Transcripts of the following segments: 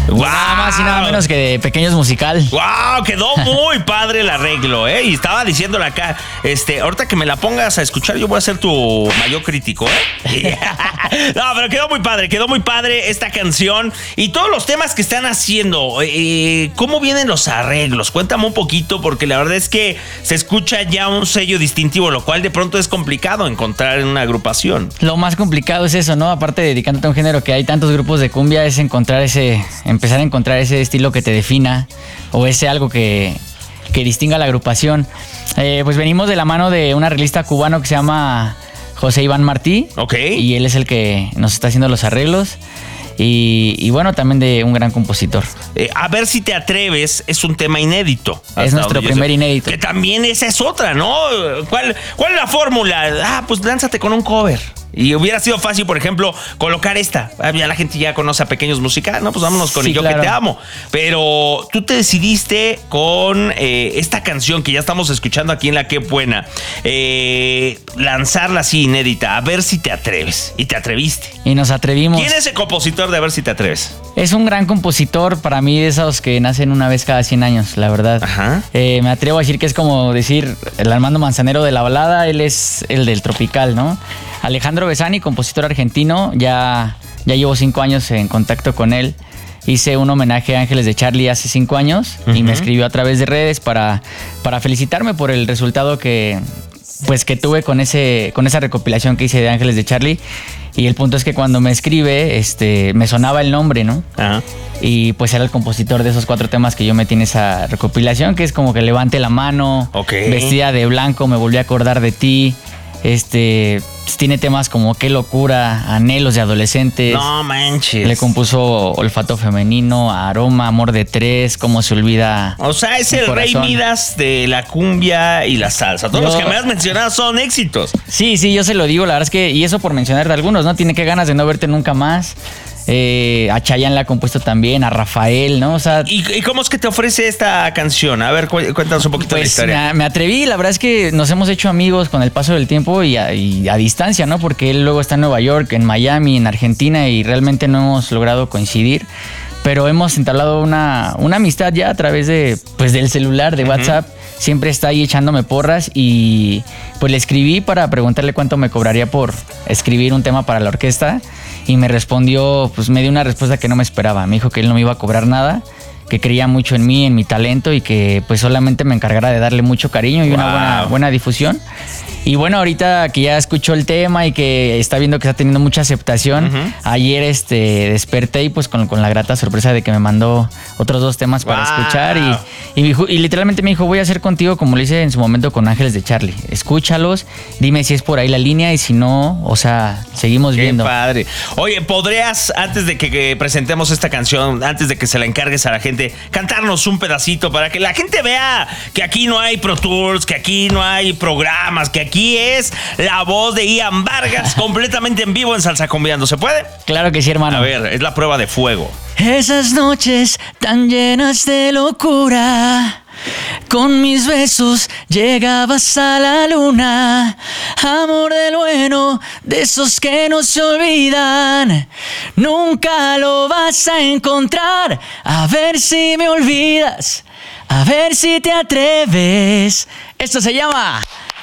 Wow. Nada más y nada menos que de Pequeños Musical. ¡Wow! Quedó muy padre el arreglo, ¿eh? Y estaba diciéndole acá, ahorita que me la pongas a escuchar, yo voy a ser tu mayor crítico, ¿eh? No, pero quedó muy padre esta canción y todos los temas que están haciendo. ¿Cómo vienen los arreglos? Cuéntame un poquito, porque la verdad es que se escucha ya un sello distintivo, lo cual de pronto es complicado encontrar en una agrupación. Lo más complicado es eso, ¿no? Aparte de dedicándote a un género que hay tantos grupos de cumbia, es empezar a encontrar ese estilo que te defina o ese algo que distinga a la agrupación. Pues venimos de la mano de un arreglista cubano que se llama José Iván Martí. Ok. Y él es el que nos está haciendo los arreglos. Y bueno, también de un gran compositor. A ver si te atreves, es un tema inédito. Es nuestro primer inédito. Que también esa es otra, ¿no? ¿Cuál es la fórmula? Pues lánzate con un cover. Y hubiera sido fácil, por ejemplo, colocar esta. Ya la gente ya conoce a Pequeños Musical, ¿no? Pues vámonos con Yo que te amo. Pero tú te decidiste con esta canción que ya estamos escuchando aquí en La Qué Buena, lanzarla así inédita. A ver si te atreves. Y te atreviste. Y nos atrevimos. ¿Quién es el compositor de A ver si te atreves? Es un gran compositor, para mí, de esos que nacen una vez cada 100 años, la verdad. Ajá. Me atrevo a decir que es como decir el Armando Manzanero de la balada, él es el del tropical, ¿no? Alejandro Besani, compositor argentino, ya llevo 5 años en contacto con él. Hice un homenaje a Ángeles de Charlie hace 5 años y me escribió a través de redes para felicitarme por el resultado que tuve con esa recopilación que hice de Ángeles de Charlie. Y el punto es que cuando me escribe, me sonaba el nombre, ¿no? Ajá. Y pues era el compositor de esos 4 temas que yo metí en esa recopilación, que es como que Levante la mano, Vestida de blanco, Me volví a acordar de ti. Tiene temas como Qué locura, Anhelos de adolescentes. No manches. Le compuso Olfato femenino, Aroma, Amor de tres, Cómo se olvida. O sea, es el rey Midas de la cumbia y la salsa. Todos los que me has mencionado son éxitos. Sí, yo se lo digo, la verdad es que, y eso por mencionar de algunos, ¿no? Tiene que ganas de no verte nunca más. A Chayanne la ha compuesto también, a Rafael, ¿no? O sea, ¿Y cómo es que te ofrece esta canción? A ver, cuéntanos un poquito de la historia. Me atreví, la verdad es que nos hemos hecho amigos con el paso del tiempo y a distancia, ¿no? Porque él luego está en Nueva York, en Miami, en Argentina y realmente no hemos logrado coincidir. Pero hemos entablado una amistad ya a través del celular, de WhatsApp. Siempre está ahí echándome porras y pues le escribí para preguntarle cuánto me cobraría por escribir un tema para la orquesta y me respondió, pues me dio una respuesta que no me esperaba. Me dijo que él no me iba a cobrar nada, que creía mucho en mí, en mi talento y que pues solamente me encargara de darle mucho cariño y una buena difusión. Y bueno, ahorita que ya escuchó el tema y que está viendo que está teniendo mucha aceptación, ayer desperté y pues con la grata sorpresa de que me mandó otros 2 temas para escuchar y literalmente me dijo, voy a hacer contigo como lo hice en su momento con Ángeles de Charlie. Escúchalos, dime si es por ahí la línea y si no, o sea, seguimos viendo. Qué padre. Oye, ¿podrías, antes de que presentemos esta canción, antes de que se la encargues a la gente, cantarnos un pedacito para que la gente vea que aquí no hay Pro Tools, que aquí no hay programas, que aquí es la voz de Ian Vargas completamente en vivo en Salsa Cumbiando? ¿Se puede? Claro que sí, hermano. A ver, es la prueba de fuego. Esas noches tan llenas de locura, con mis besos llegabas a la luna. Amor del bueno, de esos que no se olvidan, nunca lo vas a encontrar. A ver si me olvidas, a ver si te atreves. Esto se llama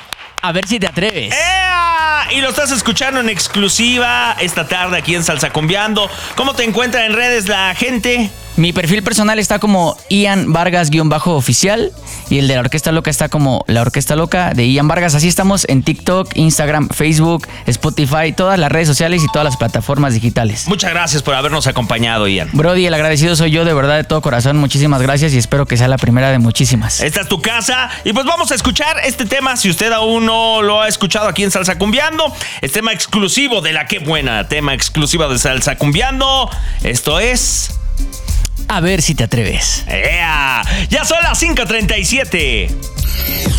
A ver si te atreves. Y lo estás escuchando en exclusiva esta tarde aquí en Salsa Cumbiando. ¿Cómo te encuentra en redes la gente? Mi perfil personal está como Ian Vargas_oficial y el de la Orquesta Loca está como La Orquesta Loca de Ian Vargas. Así estamos en TikTok, Instagram, Facebook, Spotify, todas las redes sociales y todas las plataformas digitales. Muchas gracias por habernos acompañado, Ian. Brody, el agradecido soy yo, de verdad, de todo corazón. Muchísimas gracias y espero que sea la primera de muchísimas. Esta es tu casa y pues vamos a escuchar este tema. Si usted aún no lo ha escuchado aquí en Salsa Cumbiando, es tema exclusivo de La Qué Buena, tema exclusivo de Salsa Cumbiando. Esto es A ver si te atreves. Ya son las 5:37.